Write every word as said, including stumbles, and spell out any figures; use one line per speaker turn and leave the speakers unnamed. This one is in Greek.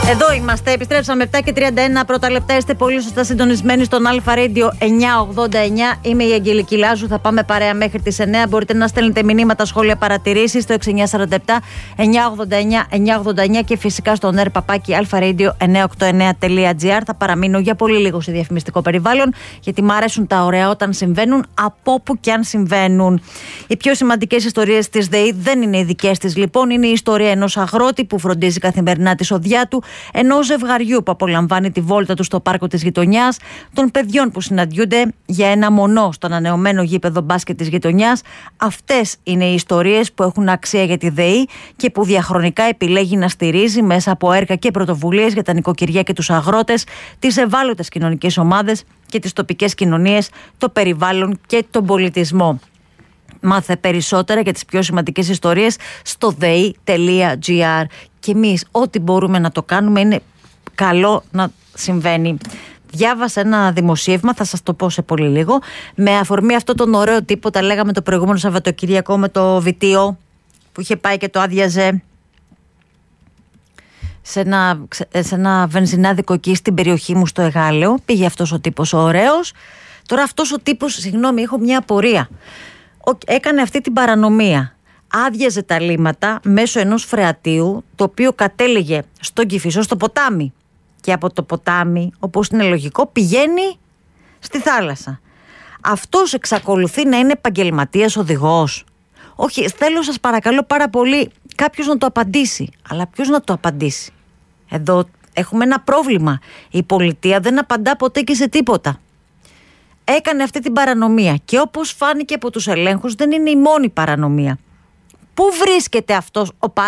Εδώ είμαστε, επιστρέψαμε επτά και τριάντα ένα πρώτα λεπτά. Είστε πολύ σωστά συντονισμένοι στον Αλφα Radio εννιακόσια ογδόντα εννιά. Είμαι η Αγγελική Λάζου, θα πάμε παρέα μέχρι τις εννιά. Μπορείτε να στέλνετε μηνύματα, σχόλια, παρατηρήσεις στο έξι εννιά τέσσερα επτά εννιακόσια ογδόντα εννιά εννιακόσια ογδόντα εννιά και φυσικά στο νερ παπάκι αλφα-radio εννιακόσια ογδόντα εννιά τελεία τζι άρ. Θα παραμείνω για πολύ λίγο σε διαφημιστικό περιβάλλον, γιατί μου αρέσουν τα ωραία όταν συμβαίνουν, από όπου και αν συμβαίνουν. Οι πιο σημαντικές ιστορίες της ΔΕΗ δεν είναι οι δικές της, λοιπόν. Είναι η ιστορία ενός αγρότη που φροντίζει καθημερινά τη σοδιά του, ενός ζευγαριού που απολαμβάνει τη βόλτα του στο πάρκο της γειτονιάς, των παιδιών που συναντιούνται για ένα μονό στο ανανεωμένο γήπεδο μπάσκετ της γειτονιάς. Αυτές είναι οι ιστορίες που έχουν αξία για τη ΔΕΗ και που διαχρονικά επιλέγει να στηρίζει μέσα από έργα και πρωτοβουλίες για τα νοικοκυριά και τους αγρότες, τις ευάλωτες κοινωνικές ομάδες και τις τοπικές κοινωνίες, το περιβάλλον και τον πολιτισμό. Μάθε περισσότερα για τις πιο σημαντικές ιστορίες στο δέη τελεία τζι άρ. Και εμείς ό,τι μπορούμε να το κάνουμε είναι καλό να συμβαίνει. Διάβασα ένα δημοσίευμα, θα σας το πω σε πολύ λίγο, με αφορμή αυτό τον ωραίο τύπο, τα λέγαμε το προηγούμενο Σαββατοκυριακό με το βιτίο που είχε πάει και το άδειαζε σε ένα, σε ένα βενζινάδικο εκεί στην περιοχή μου στο Εγάλεο. Πήγε αυτός ο τύπος ο ωραίος. Τώρα αυτός ο τύπος, συγγνώμη, έχω μια απορία. Έκανε αυτή την παρανομία. Άδειαζε τα λίμματα μέσω ενός φρεατίου, το οποίο κατέληγε στον Κηφισό, στο ποτάμι. Και από το ποτάμι, όπως είναι λογικό, πηγαίνει στη θάλασσα. Αυτός εξακολουθεί να είναι επαγγελματίας οδηγός? Όχι, θέλω σας παρακαλώ πάρα πολύ κάποιος να το απαντήσει. Αλλά ποιος να το απαντήσει? Εδώ έχουμε ένα πρόβλημα. Η πολιτεία δεν απαντά ποτέ και σε τίποτα. Έκανε αυτή την παρανομία και όπως φάνηκε από τους ελέγχους δεν είναι η μόνη παρανομία. Πού βρίσκεται αυτός ο